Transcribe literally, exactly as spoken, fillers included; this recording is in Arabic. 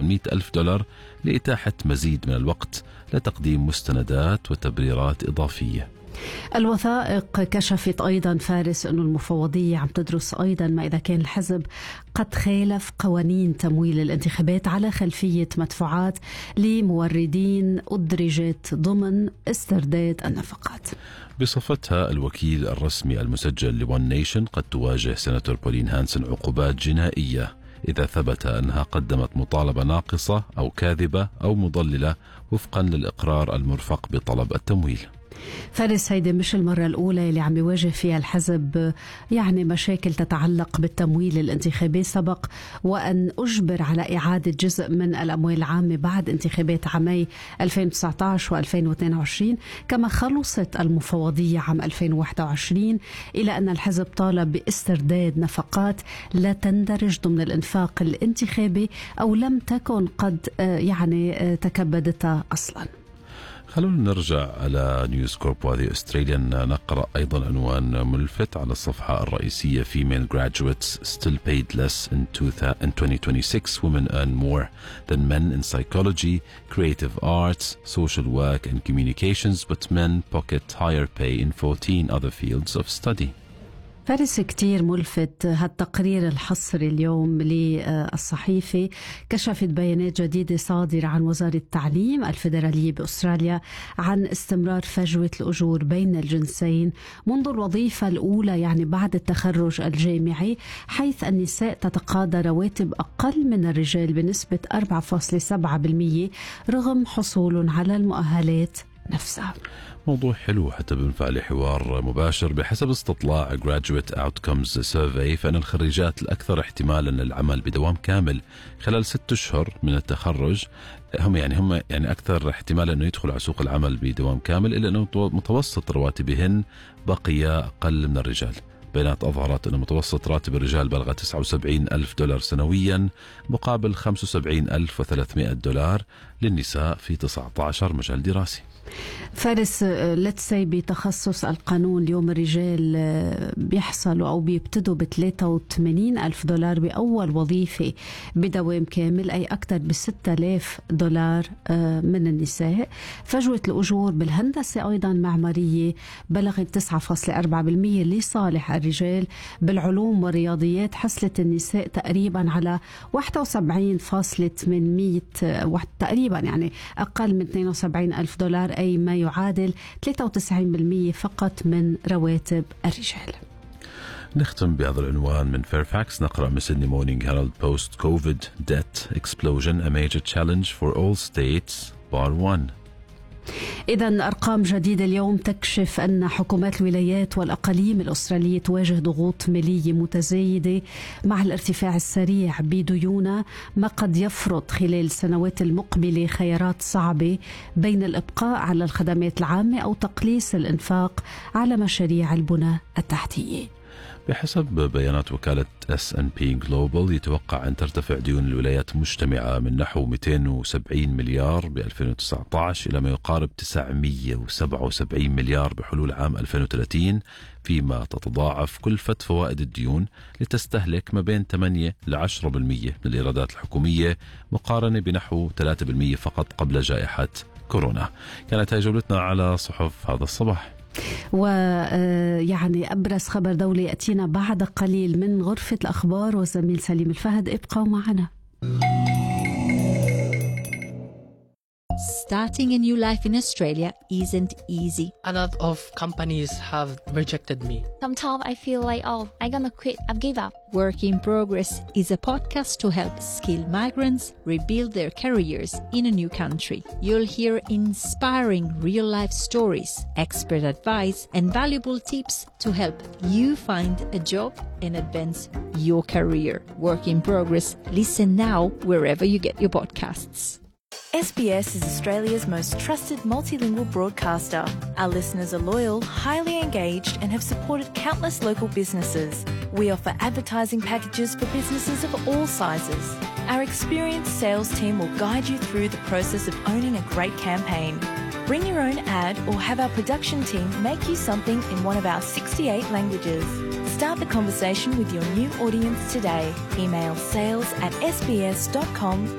ثمانمئة ألف دولار لإتاحة مزيد من الوقت لتقديم مستندات وتبريرات إضافية. الوثائق كشفت أيضا فارس أن المفوضية عم تدرس أيضا ما إذا كان الحزب قد خالف قوانين تمويل الانتخابات على خلفية مدفوعات لموردين أدرجت ضمن استرداد النفقات. بصفتها الوكيل الرسمي المسجل لون نيشن قد تواجه سيناتور بولين هانسن عقوبات جنائية إذا ثبت أنها قدمت مطالبة ناقصة أو كاذبة أو مضللة وفقا للإقرار المرفق بطلب التمويل. فارس، هيدي مش المرة الأولى اللي عم يواجه فيها الحزب يعني مشاكل تتعلق بالتمويل الانتخابي. سبق وأن أجبر على إعادة جزء من الأموال العامة بعد انتخابات عامي ألفين وتسعة عشر وألفين واثنين وعشرين، كما خلصت المفوضية عام ألفين وواحد وعشرين إلى أن الحزب طالب باسترداد نفقات لا تندرج ضمن الإنفاق الانتخابي أو لم تكن قد يعني تكبدتها أصلاً. خلونا نرجع على نيوز كورب وهذه أستراليا. نقرأ أيضا عنوان ملفت على الصفحة الرئيسية: Female graduates still paid less in twenty twenty-six. Women earn more than men in psychology, creative arts, social work and communications, but men pocket higher pay in fourteen other fields of study. فارس، كتير ملفت هالتقرير الحصري اليوم للصحيفة. كشفت بيانات جديدة صادرة عن وزارة التعليم الفيدرالية بأستراليا عن استمرار فجوة الأجور بين الجنسين منذ الوظيفة الأولى يعني بعد التخرج الجامعي، حيث النساء تتقاضى رواتب أقل من الرجال بنسبة أربعة فاصلة سبعة بالمئة رغم حصولهم على المؤهلات نفسها. موضوع حلو حتى بنفع لحوار مباشر. بحسب استطلاع Graduate Outcomes Survey، فإن الخريجات الأكثر احتمالا للعمل بدوام كامل خلال ست أشهر من التخرج هم يعني هم يعني أكثر احتمالا أنه يدخلوا على سوق العمل بدوام كامل، إلا أنه متوسط رواتبهن بقي أقل من الرجال. بيانات أظهرت أن متوسط راتب الرجال بلغ تسعة وسبعين ألف دولار سنويا مقابل خمسة وسبعين ألف وثلاثمئة دولار للنساء في تسعة عشر مجال دراسي. فارس، لتسي بتخصص القانون اليوم الرجال بيحصلوا أو بيبتدوا بثلاثة وثمانين ألف دولار بأول وظيفة بدوام كامل، أي أكثر بستة آلاف دولار من النساء. فجوة الأجور بالهندسة أيضا معمارية بلغت تسعة فاصلة أربعة بالمئة لصالح الرجال. بالعلوم والرياضيات حصلت النساء تقريبا على واحد وسبعين فاصلة ثمانمئة تقريبا يعني أقل من اثنين وسبعين ألف دولار، أي ما يعادل ثلاثة وتسعين بالمئة فقط من رواتب الرجال. نختم بهذا العنوان من فيرفاكس. نقرأ من سيدني مورنينج هيرالد: Post COVID debt explosion a major challenge for all states bar one. إذن أرقام جديدة اليوم تكشف أن حكومات الولايات والأقاليم الأسترالية تواجه ضغوط مالية متزايدة مع الارتفاع السريع بديونها، ما قد يفرض خلال السنوات المقبلة خيارات صعبة بين الإبقاء على الخدمات العامة أو تقليص الإنفاق على مشاريع البناء التحتية. بحسب بيانات وكالة إس أند بي Global، يتوقع أن ترتفع ديون الولايات المجتمعة من نحو مئتين وسبعين مليار ب ألفين وتسعة عشر إلى ما يقارب تسعمئة وسبعة وسبعين مليار بحلول عام ألفين وثلاثين، فيما تتضاعف كلفة فوائد الديون لتستهلك ما بين ثمانية إلى عشرة بالمئة من الإيرادات الحكومية مقارنة بنحو ثلاثة بالمئة فقط قبل جائحة كورونا. كانت هاي جولتنا على صحف هذا الصباح. ويعني أبرز خبر دولي يأتينا بعد قليل من غرفة الأخبار والزميل سليم الفهد. ابقوا معنا. Starting a new life in Australia isn't easy. A lot of companies have rejected me. Sometimes I feel like, oh, I'm gonna quit, I've give up. Work in Progress is a podcast to help skilled migrants rebuild their careers in a new country. You'll hear inspiring real-life stories, expert advice, and valuable tips to help you find a job and advance your career. Work in Progress. Listen now wherever you get your podcasts. S B S is Australia's most trusted multilingual broadcaster. Our listeners are loyal, highly engaged, and have supported countless local businesses. We offer advertising packages for businesses of all sizes. Our experienced sales team will guide you through the process of owning a great campaign. Bring your own ad or have our production team make you something in one of our sixty-eight languages. Start the conversation with your new audience today. Email sales at s b s dot com